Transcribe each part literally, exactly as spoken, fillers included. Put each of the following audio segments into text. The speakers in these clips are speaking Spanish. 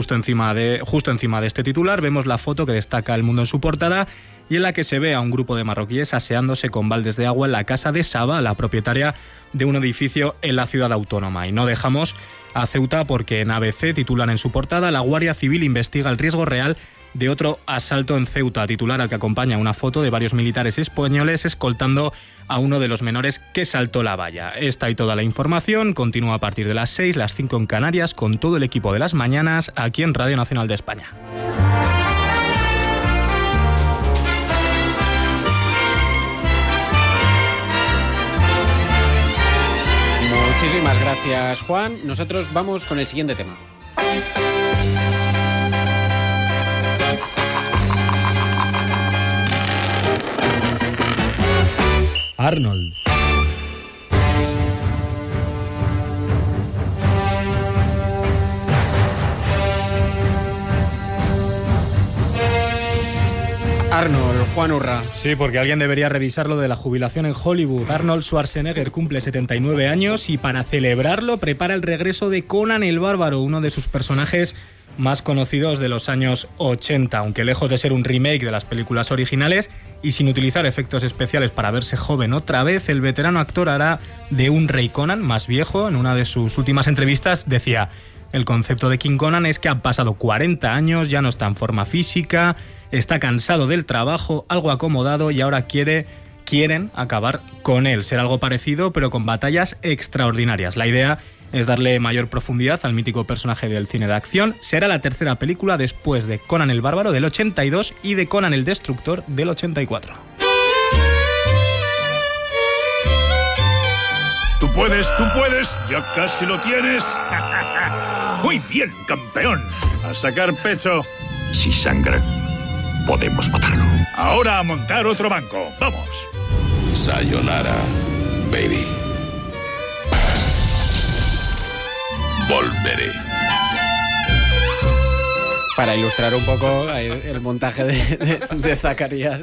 Justo encima de, justo encima de este titular vemos la foto que destaca El Mundo en su portada y en la que se ve a un grupo de marroquíes aseándose con baldes de agua en la casa de Saba, la propietaria de un edificio en la ciudad autónoma. Y no dejamos a Ceuta porque en A B C titulan en su portada: la Guardia Civil investiga el riesgo real de otro asalto en Ceuta, titular al que acompaña una foto de varios militares españoles escoltando a uno de los menores que saltó la valla. Esta y toda la información continúa a partir de las seis, las cinco en Canarias, con todo el equipo de las mañanas aquí en Radio Nacional de España. Muchísimas gracias, Juan. Nosotros vamos con el siguiente tema. Arnold. Arnold, Juan Urra. Sí, porque alguien debería revisar lo de la jubilación en Hollywood. Arnold Schwarzenegger cumple setenta y nueve años y para celebrarlo prepara el regreso de Conan el Bárbaro, uno de sus personajes más conocidos de los años ochenta, aunque lejos de ser un remake de las películas originales y sin utilizar efectos especiales para verse joven otra vez, el veterano actor hará de un Rey Conan más viejo. En una de sus últimas entrevistas decía: el concepto de King Conan es que ha pasado cuarenta años, ya no está en forma física, está cansado del trabajo, algo acomodado y ahora quiere, quieren acabar con él. Será algo parecido pero con batallas extraordinarias. La idea es darle mayor profundidad al mítico personaje del cine de acción. Será la tercera película después de Conan el Bárbaro del ochenta y dos y de Conan el Destructor del ochenta y cuatro. Tú puedes, tú puedes, ya casi lo tienes. Muy bien, campeón. A sacar pecho. Si sangra, podemos matarlo. Ahora a montar otro banco. Vamos. Sayonara, baby. Volveré. Para ilustrar un poco el montaje de, de, de Zacarías.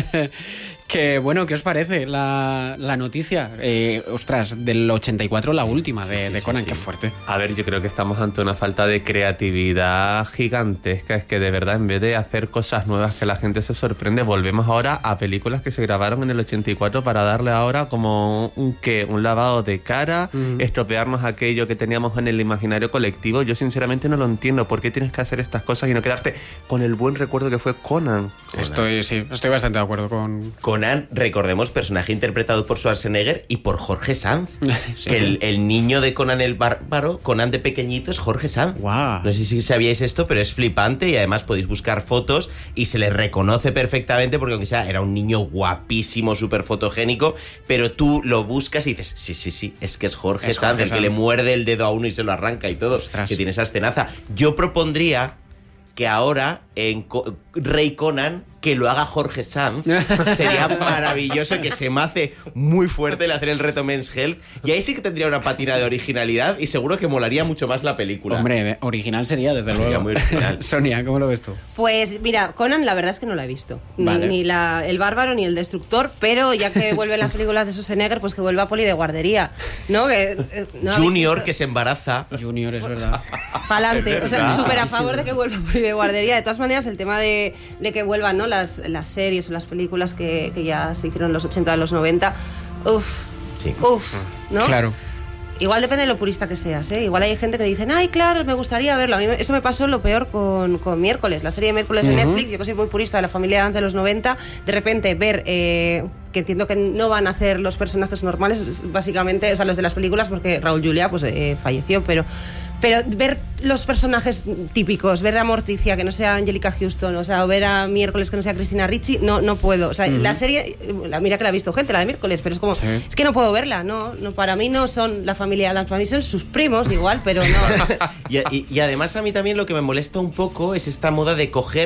Que bueno, ¿qué os parece la, la noticia? Eh, ostras, del ochenta y cuatro, la última de, sí, de Conan, sí, sí. qué fuerte. A ver, yo creo que estamos ante una falta de creatividad gigantesca. Es que de verdad, en vez de hacer cosas nuevas que la gente se sorprende, volvemos ahora a películas que se grabaron en el ochenta y cuatro para darle ahora como un ¿qué? Un lavado de cara, uh-huh. estropearnos aquello que teníamos en el imaginario colectivo. Yo sinceramente no lo entiendo. ¿Por qué tienes que hacer estas cosas y no quedarte con el buen recuerdo que fue Conan? Conan. Estoy, sí, estoy bastante de acuerdo con... Conan, recordemos, personaje interpretado por Schwarzenegger y por Jorge Sanz. Sí. Que el, el niño de Conan el Bárbaro, Conan de pequeñito, es Jorge Sanz. Wow. No sé si sabíais esto, pero es flipante y además podéis buscar fotos y se le reconoce perfectamente porque aunque sea, era un niño guapísimo, súper fotogénico, pero tú lo buscas y dices, sí, sí, sí, es que es Jorge es Sanz, Jorge el Sanz. Que le muerde el dedo a uno y se lo arranca y todo. Ostras. Que tiene esa escenaza. Yo propondría que ahora en Co- Rey Conan que lo haga Jorge Sanz. Sería maravilloso, que se me hace muy fuerte el hacer el reto Men's Health. Y ahí sí que tendría una patina de originalidad y seguro que molaría mucho más la película. Hombre, original sería, desde sería luego. Muy original. Sonia, ¿cómo lo ves tú? Pues mira, Conan la verdad es que no la he visto. Vale. Ni, ni la, el Bárbaro ni el Destructor, pero ya que vuelven las películas de Schwarzenegger, pues que vuelva Poli de guardería, ¿no? Que, eh, ¿no Junior, que se embaraza. Junior, es verdad. Pa'lante. O sea, súper a favor de que vuelva Poli de guardería. De todas maneras, el tema de, de que vuelvan, ¿no? Las, las series o las películas que, que ya se hicieron en los ochenta, en los noventa. Uf, sí. uf, ¿no? Claro. Igual depende de lo purista que seas, ¿eh? Igual hay gente que dice, ay, claro, me gustaría verlo. A mí eso me pasó lo peor con, con Miércoles, la serie de Miércoles uh-huh. en Netflix. Yo que soy muy purista de la familia Adams de los noventa, de repente ver, eh, que entiendo que no van a hacer los personajes normales, básicamente, o sea, los de las películas, porque Raúl Juliá pues eh, falleció, pero... Pero ver los personajes típicos, ver a Morticia que no sea Angelica Houston, o sea, o ver a Miércoles que no sea Cristina Ricci, no, no puedo. O sea, uh-huh. la serie, la, mira que la ha visto gente, la de Miércoles, pero es como, sí. es que no puedo verla, no, no, para mí no son la familia Adams, para mí son sus primos igual, pero no. y, y, y además a mí también lo que me molesta un poco es esta moda de coger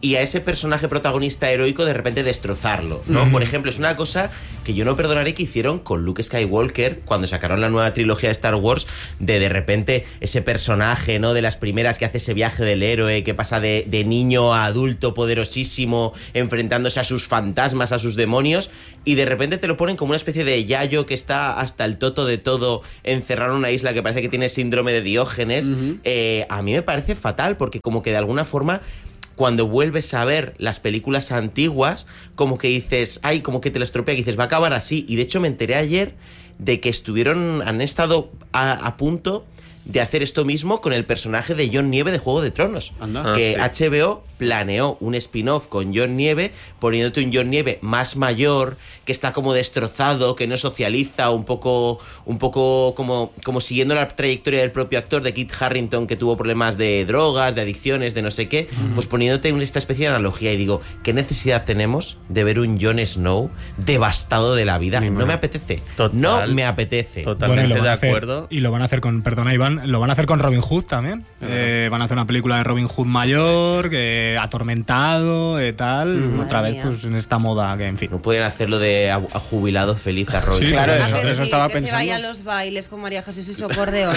y a ese personaje protagonista heroico de repente destrozarlo, ¿no? Mm. Por ejemplo, es una cosa que yo no perdonaré que hicieron con Luke Skywalker cuando sacaron la nueva trilogía de Star Wars, de de repente ese personaje, ¿no? De las primeras, que hace ese viaje del héroe, que pasa de, de niño a adulto poderosísimo, enfrentándose a sus fantasmas, a sus demonios, y de repente te lo ponen como una especie de yayo que está hasta el toto de todo, encerrado en una isla que parece que tiene síndrome de Diógenes. Uh-huh. eh, a mí me parece fatal, porque como que de alguna forma, cuando vuelves a ver las películas antiguas, como que dices, ay, como que te la estropea, que dices, va a acabar así. Y de hecho me enteré ayer de que estuvieron, han estado a, a punto de hacer esto mismo con el personaje de Jon Nieve de Juego de Tronos. Anda. Que ah, sí. H B O planeó un spin-off con Jon Nieve, poniéndote un Jon Nieve más mayor, que está como destrozado, que no socializa, un poco un poco como, como siguiendo la trayectoria del propio actor, de Kit Harington, que tuvo problemas de drogas, de adicciones, de no sé qué, mm. pues poniéndote esta especie de analogía. Y digo, ¿qué necesidad tenemos de ver un Jon Snow devastado de la vida? Ni no me apetece. Total, no me apetece. Totalmente bueno, de hacer, acuerdo. Y lo van a hacer con, perdona Iván, lo van a hacer con Robin Hood también. Uh-huh. Eh, van a hacer una película de Robin Hood mayor, que atormentado y tal. Uh-huh. Otra vez, pues en esta moda que, en fin. No pueden hacerlo de a, a jubilado feliz a Robin. Sí, claro, eso, eso sí, estaba que pensando. Se vaya a los bailes con María Jesús y su acordeón.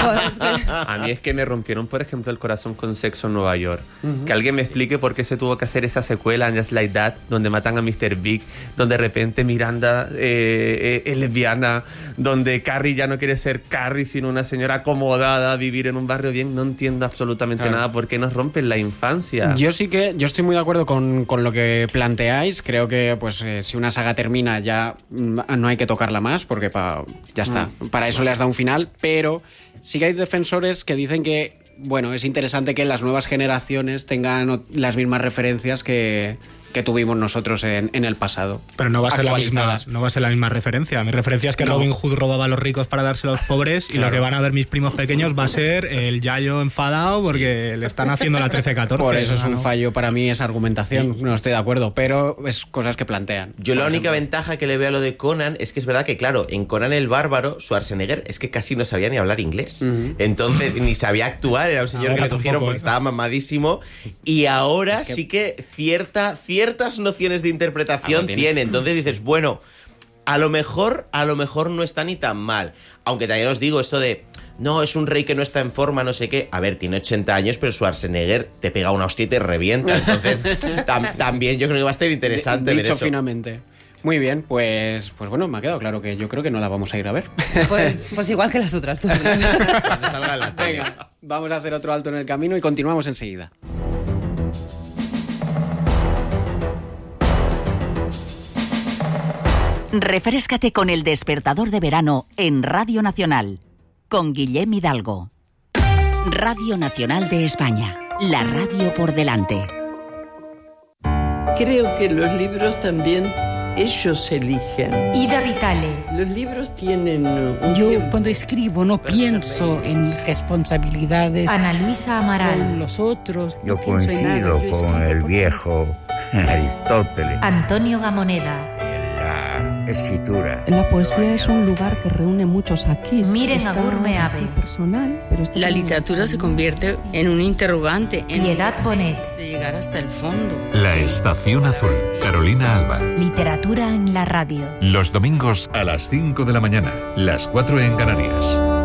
A mí es que me rompieron, por ejemplo, el corazón con Sexo en Nueva York. Uh-huh. Que alguien me explique por qué se tuvo que hacer esa secuela, Just Like That, donde matan a mister Big, donde de repente Miranda eh, eh, es lesbiana, donde Carrie ya no quiere ser Carrie, sino una señora acomodada, vivir en un barrio bien. No entiendo absolutamente claro. nada. ¿Por qué nos rompen la infancia? Yo sí que, yo estoy muy de acuerdo con, con lo que planteáis. Creo que pues eh, si una saga termina ya no hay que tocarla más, porque pa, ya está. Mm. Para eso le has dado un final, pero sí que hay defensores que dicen que, bueno, es interesante que las nuevas generaciones tengan las mismas referencias que... que tuvimos nosotros en, en el pasado. Pero no va a ser la misma, no va a ser la misma referencia. Mi referencia es que no. Robin Hood robaba a los ricos para dárselo a los pobres, claro. Y lo que van a ver mis primos pequeños va a ser el yayo enfadado porque le están haciendo la trece catorce. Por eso es un ¿no? fallo para mí esa argumentación. Sí. No estoy de acuerdo, pero es cosas que plantean. Yo la única ventaja que le veo a lo de Conan es que es verdad que, claro, en Conan el Bárbaro, Schwarzenegger es que casi no sabía ni hablar inglés. Uh-huh. Entonces, ni sabía actuar. Era un señor ahora que le cogieron tampoco, porque ¿eh? estaba mamadísimo. Y ahora es que... sí que cierta, ciertas nociones de interpretación tiene. tiene. Entonces dices, bueno, a lo mejor, a lo mejor no está ni tan mal. Aunque también os digo esto de, no, es un rey que no está en forma, no sé qué. A ver, tiene ochenta años, pero Schwarzenegger te pega una hostia y te revienta. Entonces, tam, también yo creo que va a estar interesante de, ver dicho eso. finamente. Muy bien, pues, pues bueno, me ha quedado claro que yo creo que no la vamos a ir a ver. Pues, pues igual que las otras. Cuando salga la Venga, vamos a hacer otro alto en el camino y continuamos enseguida. Refréscate con El Despertador de Verano en Radio Nacional, con Guillem Hidalgo. Radio Nacional de España, la radio por delante. Creo que los libros también ellos eligen. Ida Vitale. Los libros tienen un Yo cuando escribo no pienso en responsabilidades. Ana Luisa Amaral. Con los otros. Yo no coincido Yo con el viejo Aristóteles. Antonio Gamoneda. Escritura. La poesía es un lugar que reúne muchos aquí. Miren a Gurme Ave. Personal, pero la literatura se convierte en un interrogante. En Piedad Bonet. De llegar hasta el fondo. La Estación Azul. Carolina Alba. Literatura en la radio. Los domingos a las cinco de la mañana. Las cuatro en Canarias.